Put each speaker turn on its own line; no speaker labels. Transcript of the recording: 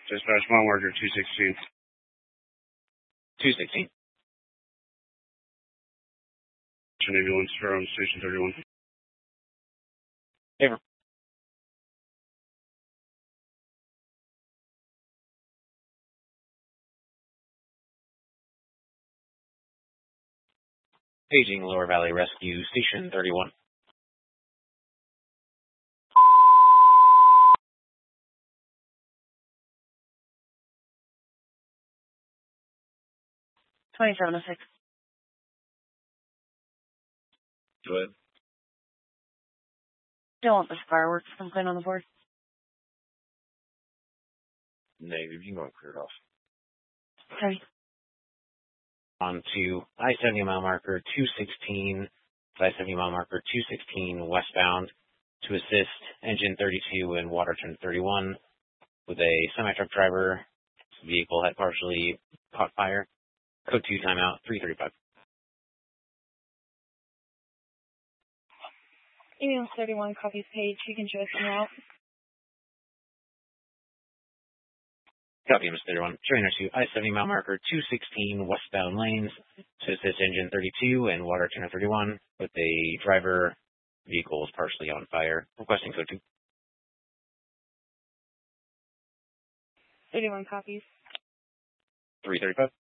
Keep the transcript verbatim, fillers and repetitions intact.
Dispatch mile marker two sixteen.
two sixteen.
Ambulance from Station thirty-one.
Favor. Paging Lower Valley Rescue Station thirty-one.
twenty-seven oh six.
Go ahead.
Don't want this fireworks complaint on the board.
Negative. You can go and clear it off.
Sorry.
On to I seventy mile marker two sixteen, I seventy mile marker two sixteen westbound to assist engine thirty-two and water turn thirty-one with a semi-truck driver. Vehicle had partially caught fire. Code two timeout three thirty-five.
Email thirty-one copies page. You can show us in route.
Copy, Miss thirty-one. Showing her to I seventy mile marker two sixteen westbound lanes to assist engine thirty-two and water turn thirty-one with a driver. Vehicle is partially on fire. Requesting code two.
thirty-one copies.
three thirty-five.